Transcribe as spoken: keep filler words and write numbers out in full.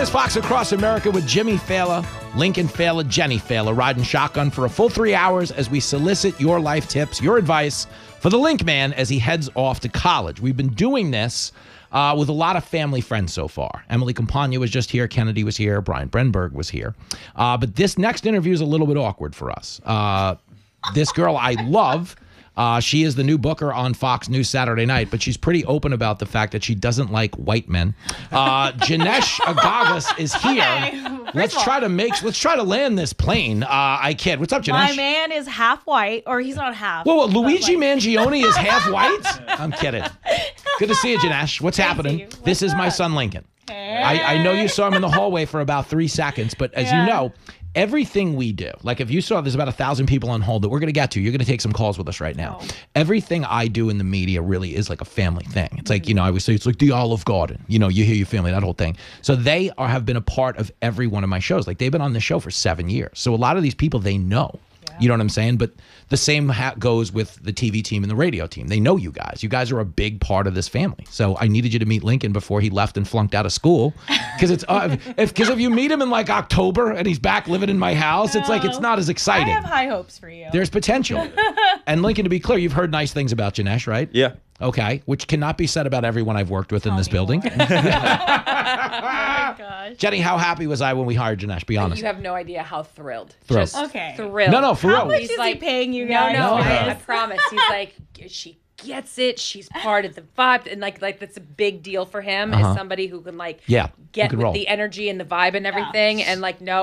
is Fox Across America with Jimmy Fallon, Lincoln Fallon, Jenny Fallon, riding shotgun for a full three hours as we solicit your life tips, your advice for the Link Man as he heads off to college. We've been doing this uh, with a lot of family friends so far. Emily Campagna was just here. Kennedy was here. Brian Brenberg was here. Uh, but this next interview is a little bit awkward for us. Uh, this girl I love. Uh, she is the new booker on Fox News Saturday night, but she's pretty open about the fact that she doesn't like white men. Uh, Janesh Agagas is here. Okay. Let's try to make. Let's try to land this plane. Uh, I kid. What's up, Janesh? My man is half white, or he's not half. Whoa, whoa, Luigi like... Mangione is half white? I'm kidding. Good to see you, Janesh. What's happening? This is my son, Lincoln. Hey. I, I know you saw him in the hallway for about three seconds, but as Yeah. you know, everything we do, like if you saw there's about a thousand people on hold that we're going to get to, you're going to take some calls with us right now. Oh. Everything I do in the media really is like a family thing. It's like, you know, I always say it's like the Olive Garden. You know, you hear your family, that whole thing. So they are, have been a part of every one of my shows. Like they've been on the show for seven years. So a lot of these people, they know. You know what I'm saying? But the same ha- goes with the T V team and the radio team. They know you guys. You guys are a big part of this family. So I needed you to meet Lincoln before he left and flunked out of school. Because it's uh, if because if you meet him in like October and he's back living in my house, it's like it's not as exciting. I have high hopes for you. There's potential. And Lincoln, to be clear, you've heard nice things about Janesh, right? Yeah. Okay, which cannot be said about everyone I've worked with Tell in this me building. more. Oh my gosh. Jenny, how happy was I when we hired Janesh? Be honest. You have no idea how thrilled. Thrilled. Just Okay. thrilled. No, no, for How real. much He's is like, he paying you No, guys? no, No. I, I promise. He's like, she gets it. She's part of the vibe, and like, like that's a big deal for him. Uh-huh. Is somebody who can like, Yeah, who get can with roll. the energy and the vibe and everything, and like, no.